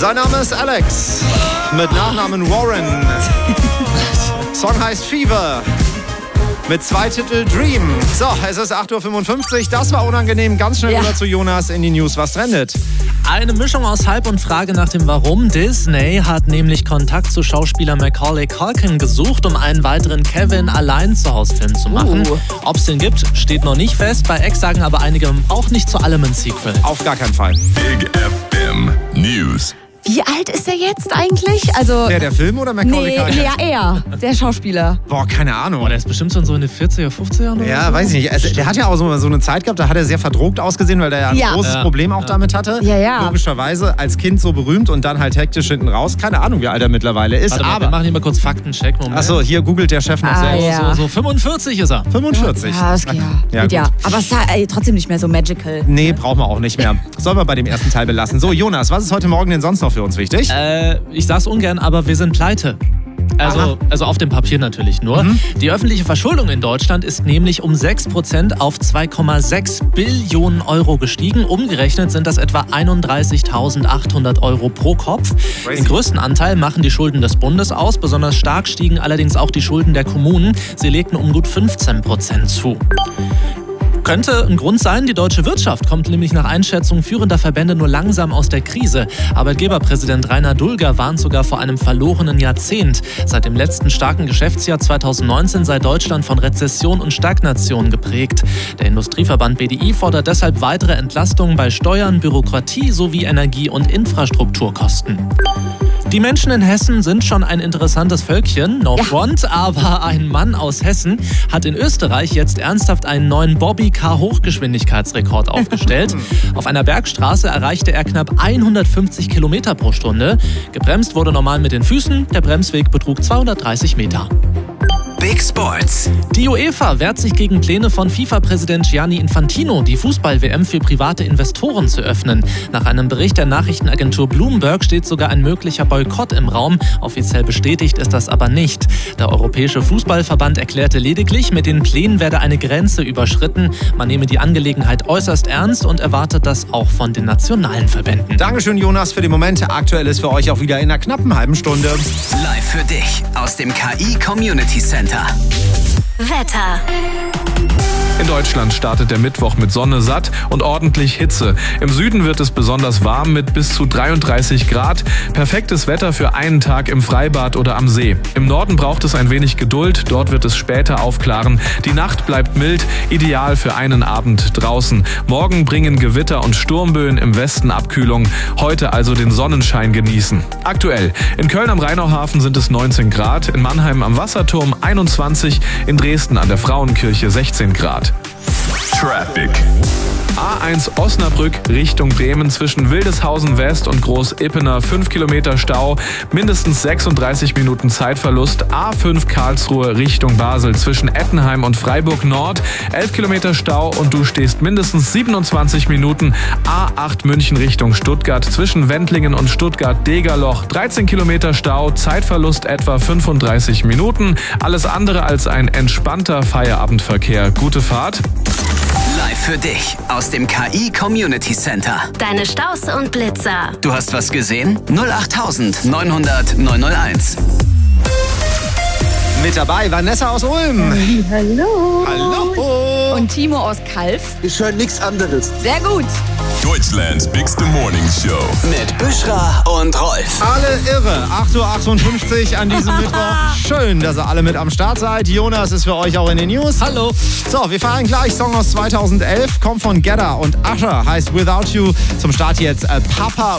Sein Name ist Alex, mit Nachnamen Warren. Song heißt Fever. Mit 2 Titel Dream. So, es ist 8.55 Uhr. Das war unangenehm. Ganz schnell rüber zu Jonas in die News. Was trendet? Eine Mischung aus Hype und Frage nach dem Warum. Disney hat nämlich Kontakt zu Schauspieler Macaulay Culkin gesucht, um einen weiteren Kevin-Allein-zu-Haus-Film zu machen. Ob es den gibt, steht noch nicht fest. Bei X sagen aber einige, man braucht nicht zu allem ein Sequel. Auf gar keinen Fall. Big FM News. Wie alt ist er jetzt eigentlich? Also Der Film oder Macaulay Culkin? Ja, er, der Schauspieler. Boah, keine Ahnung. Boah, der ist bestimmt schon so in den 40er, 50er oder Ja, so. weiß ich nicht. Also, der hat ja auch so eine Zeit gehabt, da hat er sehr verdrogt ausgesehen, weil der ja ein großes Problem auch damit hatte. Ja. Logischerweise als Kind so berühmt und dann halt hektisch hinten raus. Keine Ahnung, wie alt er mittlerweile ist. Warte mal, wir machen hier mal kurz Faktencheck. Achso, hier googelt der Chef noch selbst. ja. So 45 ist er. 45. Ja, das geht Ja, ja. gut. Aber es ist trotzdem nicht mehr so magical. Nee, brauchen wir auch nicht mehr. Sollen wir bei dem ersten Teil belassen. So, Jonas, was ist heute Morgen denn sonst noch für uns wichtig? Ich sag's ungern, aber wir sind pleite. Also auf dem Papier natürlich nur. Die öffentliche Verschuldung in Deutschland ist nämlich um 6% auf 2,6 Billionen Euro gestiegen. Umgerechnet sind das etwa 31.800 Euro pro Kopf. Den größten Anteil machen die Schulden des Bundes aus. Besonders stark stiegen allerdings auch die Schulden der Kommunen. Sie legten um gut 15% zu. Könnte ein Grund sein, die deutsche Wirtschaft kommt nämlich nach Einschätzung führender Verbände nur langsam aus der Krise. Arbeitgeberpräsident Rainer Dulger warnt sogar vor einem verlorenen Jahrzehnt. Seit dem letzten starken Geschäftsjahr 2019 sei Deutschland von Rezession und Stagnation geprägt. Der Industrieverband BDI fordert deshalb weitere Entlastungen bei Steuern, Bürokratie sowie Energie- und Infrastrukturkosten. Die Menschen in Hessen sind schon ein interessantes Völkchen, no front, aber ein Mann aus Hessen hat in Österreich jetzt ernsthaft einen neuen Bobbycar-Hochgeschwindigkeitsrekord aufgestellt. Auf einer Bergstraße erreichte er knapp 150 Kilometer pro Stunde. Gebremst wurde normal mit den Füßen, der Bremsweg betrug 230 Meter. Big Sports. Die UEFA wehrt sich gegen Pläne von FIFA-Präsident Gianni Infantino, die Fußball-WM für private Investoren zu öffnen. Nach einem Bericht der Nachrichtenagentur Bloomberg steht sogar ein möglicher Boykott im Raum. Offiziell bestätigt ist das aber nicht. Der Europäische Fußballverband erklärte lediglich, mit den Plänen werde eine Grenze überschritten. Man nehme die Angelegenheit äußerst ernst und erwartet das auch von den nationalen Verbänden. Dankeschön, Jonas, für die Momente. Aktuell ist für euch auch wieder in einer knappen halben Stunde. Live für dich aus dem KI Community Center. Wetter. In Deutschland startet der Mittwoch mit Sonne, satt und ordentlich Hitze. Im Süden wird es besonders warm mit bis zu 33 Grad. Perfektes Wetter für einen Tag im Freibad oder am See. Im Norden braucht es ein wenig Geduld, dort wird es später aufklaren. Die Nacht bleibt mild, ideal für einen Abend draußen. Morgen bringen Gewitter und Sturmböen im Westen Abkühlung. Heute also den Sonnenschein genießen. Aktuell: in Köln am Rheinauhafen sind es 19 Grad, in Mannheim am Wasserturm 21, in Dresden an der Frauenkirche 16 Grad. Traffic. A1 Osnabrück Richtung Bremen zwischen Wildeshausen West und Groß-Ippener 5 Kilometer Stau, mindestens 36 Minuten Zeitverlust. A5 Karlsruhe Richtung Basel zwischen Ettenheim und Freiburg Nord 11 Kilometer Stau und du stehst mindestens 27 Minuten. A8 München Richtung Stuttgart zwischen Wendlingen und Stuttgart-Degerloch 13 Kilometer Stau, Zeitverlust etwa 35 Minuten. Alles andere als ein entspannter Feierabendverkehr. Gute Fahrt. Live für dich aus dem KI Community Center. Deine Staus und Blitzer. Du hast was gesehen? 08000 900 901. Mit dabei Vanessa aus Ulm. Hallo. Hallo. Und Timo aus Kalf. Ich höre nichts anderes. Sehr gut. Deutschlands Bigste Morning Show. Mit Büschra und Rolf. Alle irre. 8.58 Uhr an diesem Mittwoch. Schön, dass ihr alle mit am Start seid. Jonas ist für euch auch in den News. Hallo. So, wir fahren gleich. Song aus 2011. Kommt von Gedda und Usher. Heißt Without You. Zum Start jetzt Papa